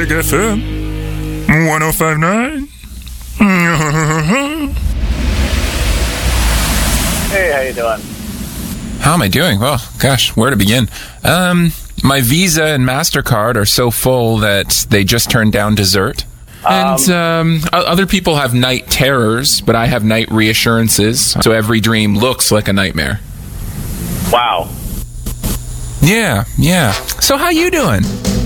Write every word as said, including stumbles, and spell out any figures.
Meg F M one oh five nine. Hey, how you doing? How am I doing? Well, gosh, where to begin? Um, my Visa and MasterCard are so full that they just turned down dessert. And um, o- other people have night terrors, but I have night reassurances, so every dream looks like a nightmare. Wow. Yeah, yeah. So how you doing?